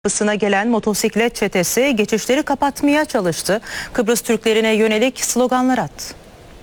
Kıbrıs'a gelen motosiklet çetesi geçişleri kapatmaya çalıştı. Kıbrıs Türklerine yönelik sloganlar attı.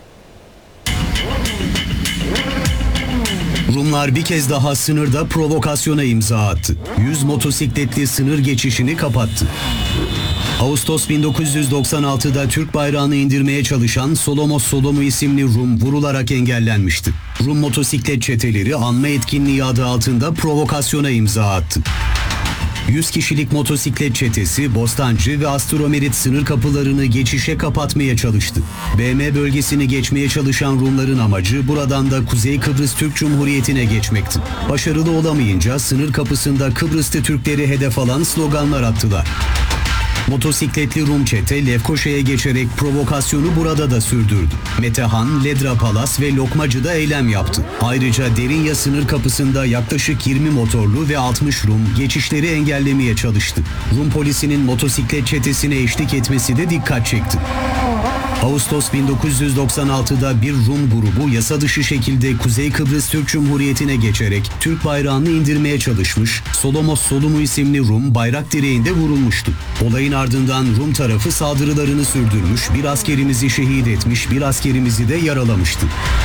Rumlar bir kez daha sınırda provokasyona imza attı. 100 motosikletli sınır geçişini kapattı. Ağustos 1996'da Türk bayrağını indirmeye çalışan Solomos Solomu isimli Rum vurularak engellenmişti. Rum motosiklet çeteleri anma etkinliği adı altında provokasyona imza attı. 100 kişilik motosiklet çetesi Bostancı ve Astromerit sınır kapılarını geçişe kapatmaya çalıştı. BM bölgesini geçmeye çalışan Rumların amacı buradan da Kuzey Kıbrıs Türk Cumhuriyeti'ne geçmekti. Başarılı olamayınca sınır kapısında Kıbrıs'ta Türkleri hedef alan sloganlar attılar. Motosikletli Rum çete Lefkoşa'ya geçerek provokasyonu burada da sürdürdü. Metehan, Ledra Palas ve Lokmacı'da eylem yaptı. Ayrıca Derinya sınır kapısında yaklaşık 20 motorlu ve 60 Rum geçişleri engellemeye çalıştı. Rum polisinin motosiklet çetesine eşlik etmesi de dikkat çekti. Ağustos 1996'da bir Rum grubu yasa dışı şekilde Kuzey Kıbrıs Türk Cumhuriyeti'ne geçerek Türk bayrağını indirmeye çalışmış, Solomos Solumu isimli Rum bayrak direğinde vurulmuştu. Olayın ardından Rum tarafı saldırılarını sürdürmüş, bir askerimizi şehit etmiş, bir askerimizi de yaralamıştı.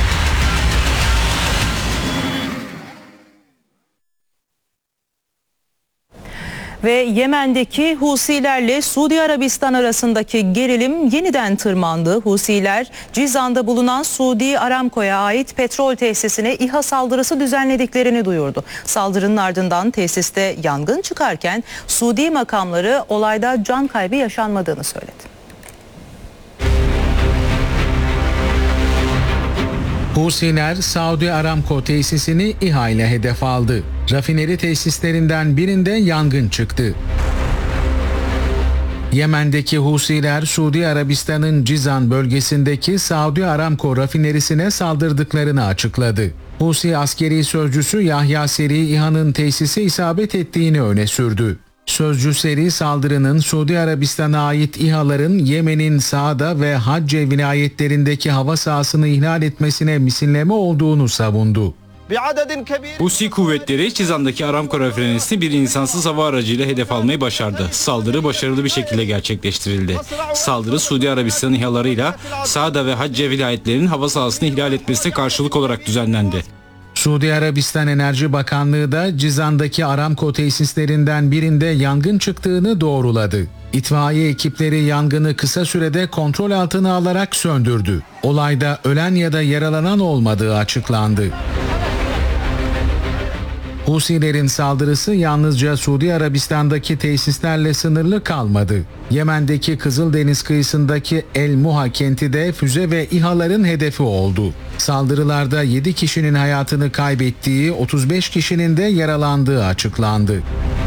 Ve Yemen'deki Husilerle Suudi Arabistan arasındaki gerilim yeniden tırmandı. Husiler Cizan'da bulunan Suudi Aramco'ya ait petrol tesisine İHA saldırısı düzenlediklerini duyurdu. Saldırının ardından tesiste yangın çıkarken Suudi makamları olayda can kaybı yaşanmadığını söyledi. Husiler Saudi Aramco tesisini İHA ile hedef aldı. Rafineri tesislerinden birinde yangın çıktı. Yemen'deki Husiler Suudi Arabistan'ın Cizan bölgesindeki Saudi Aramco rafinerisine saldırdıklarını açıkladı. Husi askeri sözcüsü Yahya Seri İHA'nın tesise isabet ettiğini öne sürdü. Sözcü Seri saldırının Suudi Arabistan'a ait İHA'ların Yemen'in Saada ve Hacce vilayetlerindeki hava sahasını ihlal etmesine misilleme olduğunu savundu. Husi kuvvetleri Cizan'daki Aramco rafinerisini bir insansız hava aracıyla hedef almayı başardı. Saldırı başarılı bir şekilde gerçekleştirildi. Saldırı Suudi Arabistan İHA'larıyla Saada ve Hacce vilayetlerinin hava sahasını ihlal etmesine karşılık olarak düzenlendi. Suudi Arabistan Enerji Bakanlığı da Cizan'daki Aramco tesislerinden birinde yangın çıktığını doğruladı. İtfaiye ekipleri yangını kısa sürede kontrol altına alarak söndürdü. Olayda ölen ya da yaralanan olmadığı açıklandı. Husilerin saldırısı yalnızca Suudi Arabistan'daki tesislerle sınırlı kalmadı. Yemen'deki Kızıldeniz kıyısındaki El Muha kenti de füze ve İHA'ların hedefi oldu. Saldırılarda 7 kişinin hayatını kaybettiği, 35 kişinin de yaralandığı açıklandı.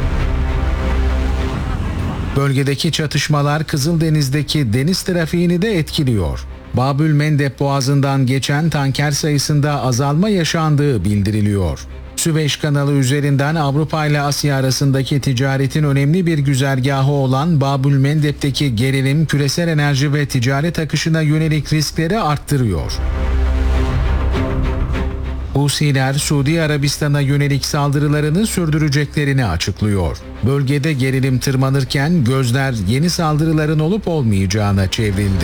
Bölgedeki çatışmalar Kızıldeniz'deki deniz trafiğini de etkiliyor. Babül Mendeb Boğazı'ndan geçen tanker sayısında azalma yaşandığı bildiriliyor. Süveyş kanalı üzerinden Avrupa ile Asya arasındaki ticaretin önemli bir güzergahı olan Babül Mendeb'teki gerilim küresel enerji ve ticaret akışına yönelik riskleri arttırıyor. Husiler Suudi Arabistan'a yönelik saldırılarını sürdüreceklerini açıklıyor. Bölgede gerilim tırmanırken gözler yeni saldırıların olup olmayacağına çevrildi.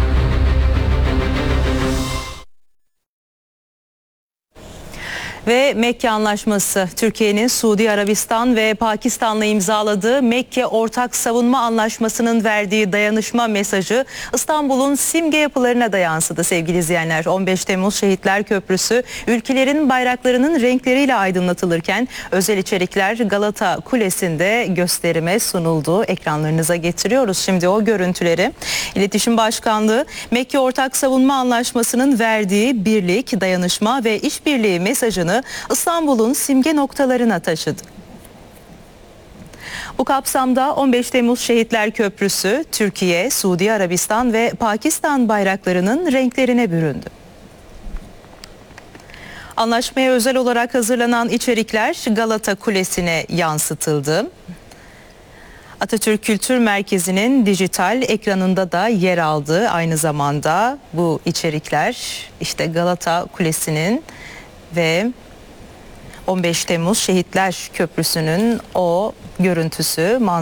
Ve Mekke Anlaşması, Türkiye'nin Suudi Arabistan ve Pakistan'la imzaladığı Mekke Ortak Savunma Anlaşması'nın verdiği dayanışma mesajı İstanbul'un simge yapılarına da yansıdı sevgili izleyenler. 15 Temmuz Şehitler Köprüsü ülkelerin bayraklarının renkleriyle aydınlatılırken özel içerikler Galata Kulesi'nde gösterime sunuldu. Ekranlarınıza getiriyoruz şimdi o görüntüleri. İletişim Başkanlığı Mekke Ortak Savunma Anlaşması'nın verdiği birlik, dayanışma ve işbirliği mesajını İstanbul'un simge noktalarına taşıdı. Bu kapsamda 15 Temmuz Şehitler Köprüsü, Türkiye, Suudi Arabistan ve Pakistan bayraklarının renklerine büründü. Anlaşmaya özel olarak hazırlanan içerikler Galata Kulesi'ne yansıtıldı. Atatürk Kültür Merkezi'nin dijital ekranında da yer aldı. Aynı zamanda bu içerikler işte Galata Kulesi'nin ve 15 Temmuz Şehitler Köprüsü'nün o görüntüsü,